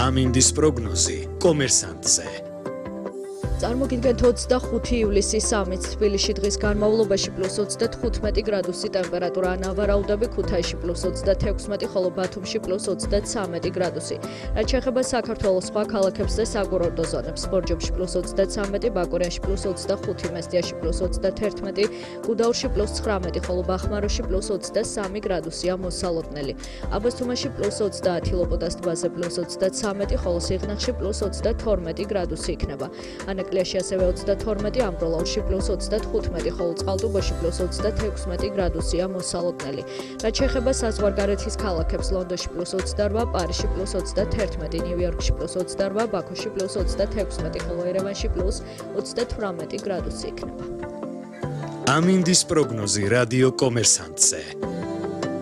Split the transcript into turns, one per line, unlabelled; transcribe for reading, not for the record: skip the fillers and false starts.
ამინდის პროგნოზი კომერსანტზე.
წარმოგიდგენთ 25 ივლისის 3-ს თბილისში დღის განმავლობაში +35 გრადუსი ტემპერატურა, ნავარაუდები ქუთაისში +36, ხოლო ბათუმში +33 გრადუსი. რაც შეეხება საქართველოს სხვა ქალაქებს და საკურორტო ზონებს, ბორჯომში +33, ბაკურიაში +25, მესტიაში +31, გუდაურში +19, ხოლო ბახმაროში +23 გრადუსია მოსალოდნელი. აბასთუმანში +30, ლობოდას ტბაზე +33, ხოლო სიღნაღში +32 გრადუსი იქნება. ანაკლიაში ასევე 32, ამბროლაურში +35, ხოლო წყალტუბოში +36 გრადუსია მოსალოდნელი. რაც შეეხება საზღვარგარეთის ქალაქებს, ლონდონში +28, პარიზში +31, ნიუ-იორკში +28, ბაქოში +26, ხოლო ერევანში +38 გრადუსი იქნება.
ამინდის პროგნოზი რადიო კომერსანტზე.